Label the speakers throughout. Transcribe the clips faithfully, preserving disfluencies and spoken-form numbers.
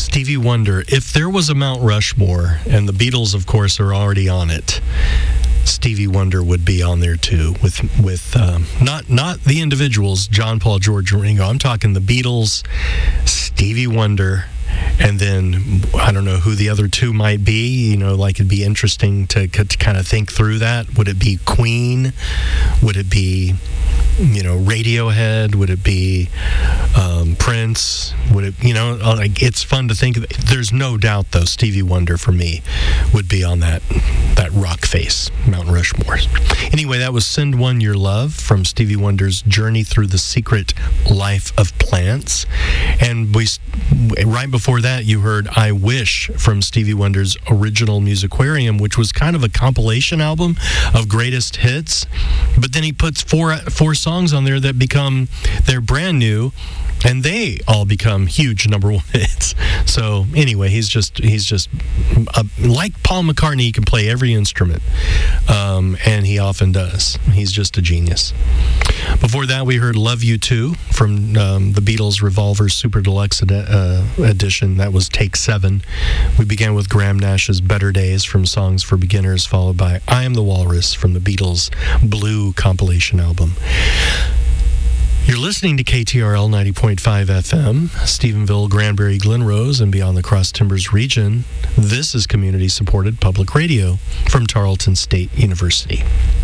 Speaker 1: Stevie Wonder, if there was a Mount Rushmore, and the Beatles, of course, are already on it, Stevie Wonder would be on there too, with with um, not not the individuals, John, Paul, George, and Ringo. I'm talking the Beatles, Stevie Wonder, and then I don't know who the other two might be. You know, like it'd be interesting to, to kind of think through that. Would it be Queen? Would it be, you know, Radiohead? Would it be um, Prince? Would it, you know, like it's fun to think of. There's no doubt, though, Stevie Wonder for me would be on that that rock face, Mount Rushmore. Anyway, that was Send One Your Love from Stevie Wonder's Journey Through the Secret Life of Plants. And we right before that, you heard I Wish from Stevie Wonder's original Musicarium, which was kind of a compilation album of greatest hits. But then he puts four four songs on there that become, they're brand new, and they all become huge number one hits. So anyway, he's just he's just uh, like Paul McCartney. He can play every instrument, um, and he often does. He's just a genius. Before that, we heard "Love You Too" from um, the Beatles' Revolver Super Deluxe ed- uh, edition. That was take seven. We began with Graham Nash's "Better Days" from Songs for Beginners, followed by "I Am the Walrus" from the Beatles' Blue compilation album. You're listening to K T R L ninety point five F M, Stephenville, Granbury, Glen Rose, and beyond the Cross Timbers region. This is community-supported public radio from Tarleton State University.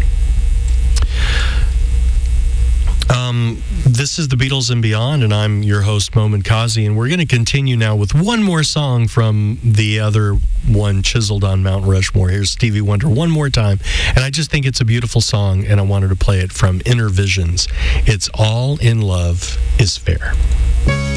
Speaker 1: Um, this is the Beatles and Beyond, and I'm your host, Momin Kazi, and we're going to continue now with one more song from the other one chiseled on Mount Rushmore. Here's Stevie Wonder one more time, and I just think it's a beautiful song, and I wanted to play it from Inner Visions. It's All in Love is Fair.